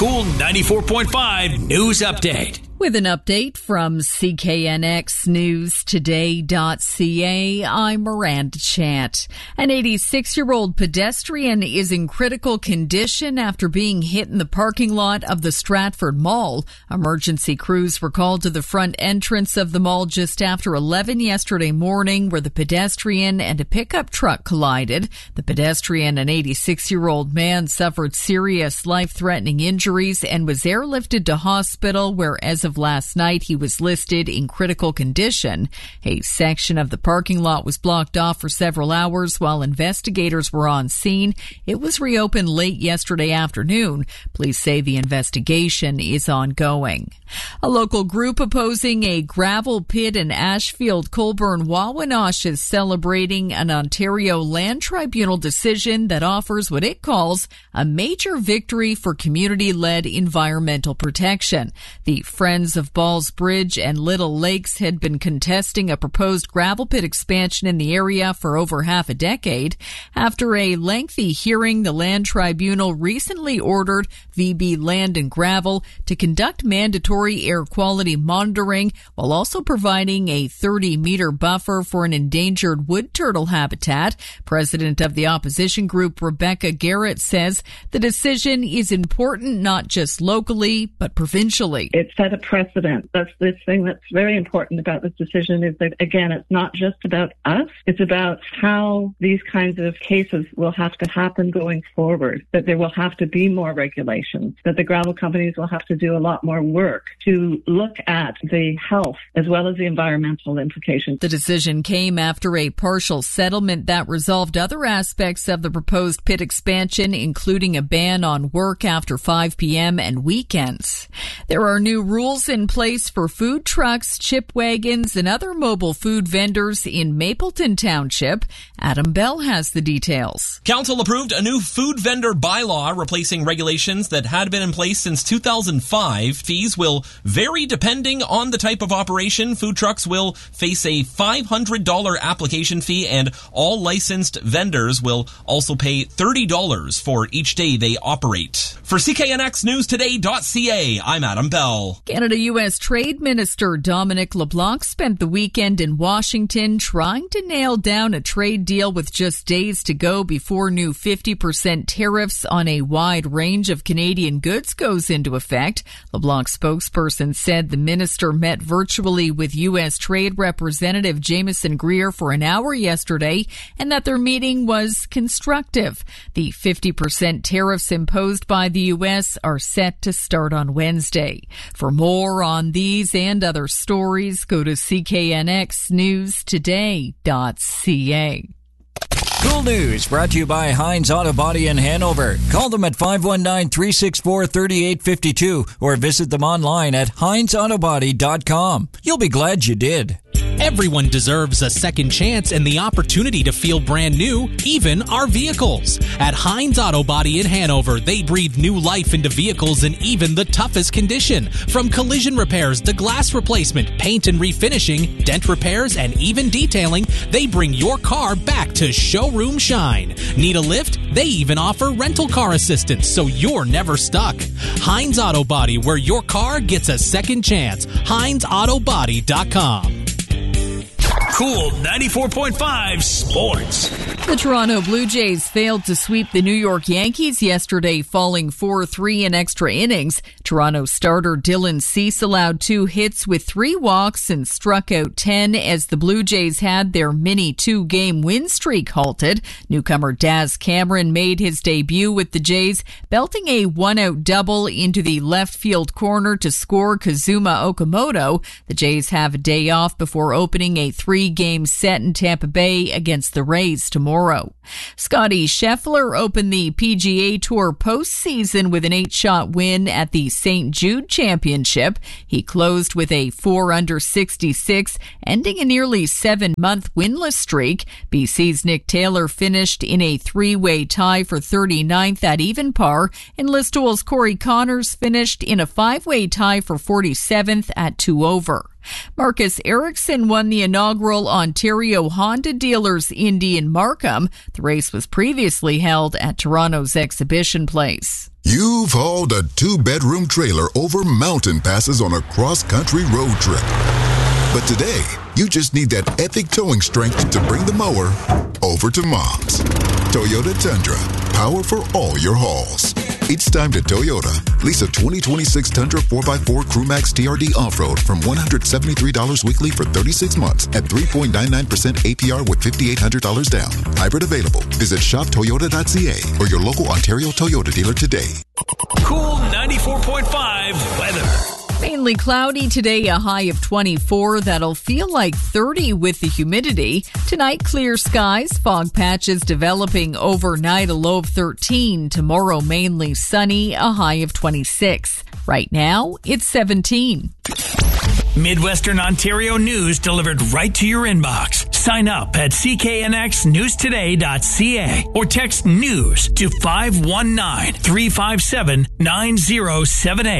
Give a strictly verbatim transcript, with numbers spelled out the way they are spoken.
Cool ninety-four point five News Update. With an update from C K N X News Today dot C A, I'm Miranda Chant. An eighty-six-year-old pedestrian is in critical condition after being hit in the parking lot of the Stratford Mall. Emergency crews were called to the front entrance of the mall just after eleven yesterday morning, where the pedestrian and a pickup truck collided. The pedestrian, an eighty-six-year-old man, suffered serious life-threatening injuries and was airlifted to hospital, where as of last night he was listed in critical condition. A section of the parking lot was blocked off for several hours while investigators were on scene. It was reopened late yesterday afternoon. Police say the investigation is ongoing. A local group opposing a gravel pit in Ashfield, Colborne, Wawanosh is celebrating an Ontario Land Tribunal decision that offers what it calls a major victory for community-led environmental protection. The Friends of Balls Bridge and Little Lakes had been contesting a proposed gravel pit expansion in the area for over half a decade. After a lengthy hearing, the Land Tribunal recently ordered V B Land and Gravel to conduct mandatory air quality monitoring while also providing a thirty-meter buffer for an endangered wood turtle habitat. President of the opposition group, Rebecca Garrett, says the decision is important not just locally, but provincially. It set a precedent. That's the thing that's very important about this decision, is that, again, it's not just about us. It's about how these kinds of cases will have to happen going forward, that there will have to be more regulations, that the gravel companies will have to do a lot more work to look at the health as well as the environmental implications. The decision came after a partial settlement that resolved other aspects of the proposed pit expansion, including a ban on work after five p.m. and weekends. There are new rules in place for food trucks, chip wagons, and other mobile food vendors in Mapleton Township. Adam Bell has the details. Council approved a new food vendor bylaw replacing regulations that had been in place since two thousand five. Fees will vary depending on the type of operation. Food trucks will face a five hundred dollars application fee, and all licensed vendors will also pay thirty dollars for each day they operate. For C K N X News Today dot C A, I'm Adam Bell. Canada-U S Trade Minister Dominic LeBlanc spent the weekend in Washington trying to nail down a trade deal with just days to go before new fifty percent tariffs on a wide range of Canadian goods goes into effect. LeBlanc's spokesperson said the minister met virtually with U S Trade Representative Jameson Greer for an hour yesterday, and that their meeting was constructive. The fifty percent tariffs imposed by the U S are set to start on Wednesday. For more on these and other stories, go to C K N X News Today dot C A. Cool News brought to you by Heinz Auto Body in Hanover. Call them at five one nine, three six four, three eight five two or visit them online at heinz auto body dot com. You'll be glad you did. Everyone deserves a second chance and the opportunity to feel brand new, even our vehicles. At Heinz Auto Body in Hanover, they breathe new life into vehicles in even the toughest condition. From collision repairs to glass replacement, paint and refinishing, dent repairs, and even detailing, they bring your car back to showroom shine. Need a lift? They even offer rental car assistance, so you're never stuck. Heinz Auto Body, where your car gets a second chance. heinz auto body dot com. Cool ninety-four point five Sports. The Toronto Blue Jays failed to sweep the New York Yankees yesterday, falling four three in extra innings. Toronto starter Dylan Cease allowed two hits with three walks and struck out ten as the Blue Jays had their mini two-game win streak halted. Newcomer Daz Cameron made his debut with the Jays, belting a one-out double into the left field corner to score Kazuma Okamoto. The Jays have a day off before opening a three-game set in Tampa Bay against the Rays tomorrow. Scottie Scheffler opened the P G A Tour postseason with an eight-shot win at the Saint Jude Championship. He closed with a four under sixty-six, ending a nearly seven-month winless streak. B C's Nick Taylor finished in a three-way tie for thirty-ninth at even par, and Listowel's Corey Connors finished in a five-way tie for forty-seventh at two over. Marcus Ericsson won the inaugural Ontario Honda Dealers Indy in Markham. The race was previously held at Toronto's Exhibition Place. You've hauled a two-bedroom trailer over mountain passes on a cross-country road trip. But today, you just need that epic towing strength to bring the mower over to Mom's. Toyota Tundra, power for all your hauls. It's time to Toyota. Lease a twenty twenty-six Tundra four by four Crewmax T R D Off-Road from one hundred seventy-three dollars weekly for thirty-six months at three point nine nine percent A P R with five thousand eight hundred dollars down. Hybrid available. Visit shop toyota dot c a or your local Ontario Toyota dealer today. Cool ninety-four point five weather. Mainly cloudy today, a high of twenty-four. That'll feel like thirty with the humidity. Tonight, clear skies, fog patches developing overnight, a low of thirteen. Tomorrow, mainly sunny, a high of twenty-six. Right now, it's seventeen. Midwestern Ontario news delivered right to your inbox. Sign up at c k n x news today dot c a or text news to five one nine, three five seven, nine zero seven eight.